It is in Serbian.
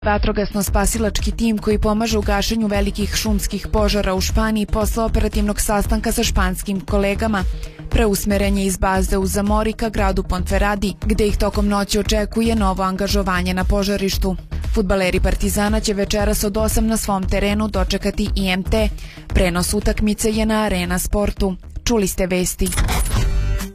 Vatrogasno-spasilački tim koji pomaže u gašenju velikih šumskih požara u Španiji posle operativnog sastanka sa španskim kolegama preusmeren je iz baze u Zamori ka gradu Ponferradi, gde ih tokom noći očekuje novo angažovanje na požarištu. Fudbaleri Partizana će večeras od 8 na svom terenu dočekati IMT. Prenos utakmice je na Arena Sportu. Čuli ste vesti.